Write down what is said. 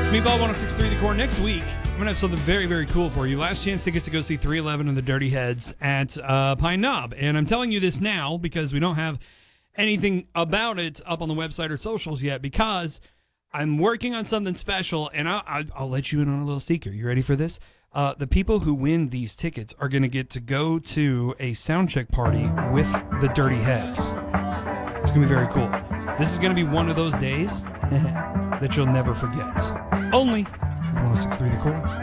Meatball 106.3 The Core. Next week, I'm going to have something very, very cool for you. Last chance tickets to go see 311 and the Dirty Heads at Pine Knob. And I'm telling you this now because we don't have anything about it up on the website or socials yet because I'm working on something special, and I'll let you in on a little secret. You ready for this? The people who win these tickets are going to get to go to a soundcheck party with the Dirty Heads. It's going to be very cool. This is going to be one of those days that you'll never forget. Only with 106.3 The Core.